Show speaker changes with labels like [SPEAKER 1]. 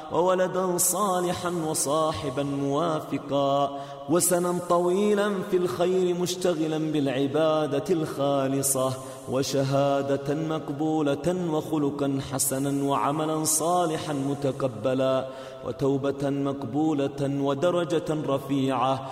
[SPEAKER 1] وولدا صالحا وصاحبا موافقا وسنا طويلا في الخير مشتغلا بالعبادة الخالصة وشهادة مقبولة وخلقا حسنا وعملا صالحا متقبلا وتوبة مقبولة ودرجة رفيعة